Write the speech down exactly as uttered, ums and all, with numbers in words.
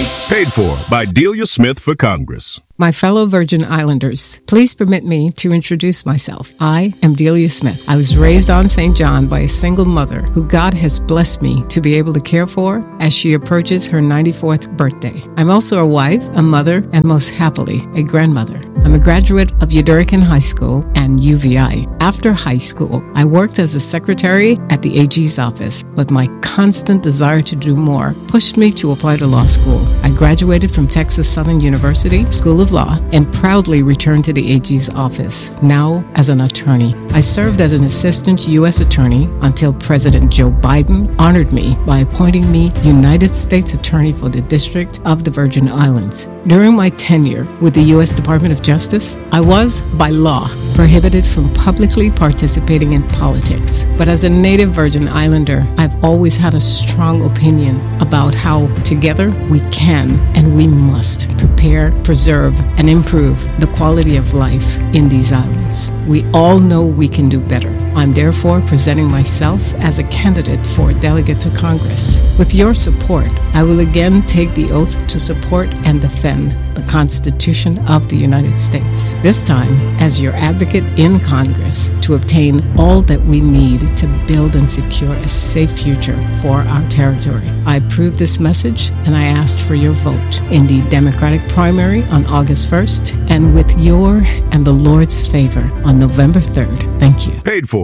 Voice. Paid for by Delia Smith for Congress. My fellow Virgin Islanders, please permit me to introduce myself. I am Delia Smith. I was raised on Saint John by a single mother who God has blessed me to be able to care for as she approaches her ninety-fourth birthday. I'm also a wife, a mother, and most happily, a grandmother. I'm a graduate of Uderican High School and U V I. After high school, I worked as a secretary at the A G's office, but my constant desire to do more pushed me to apply to law school. I graduated from Texas Southern University School of Law and proudly returned to the A G's office, now as an attorney. I served as an assistant U S attorney until President Joe Biden honored me by appointing me United States Attorney for the District of the Virgin Islands. During my tenure with the U S Department of Justice, I was, by law, prohibited from publicly participating in politics. But as a native Virgin Islander, I've always had a strong opinion about how together we can and we must prepare, preserve, and improve the quality of life in these islands. We all know we can do better. I'm therefore presenting myself as a candidate for a delegate to Congress. With your support, I will again take the oath to support and defend the Constitution of the United States, this time as your advocate in Congress to obtain all that we need to build and secure a safe future for our territory. I approve this message and I asked for your vote in the Democratic primary on August first and with your and the Lord's favor on November third. Thank you. Paid for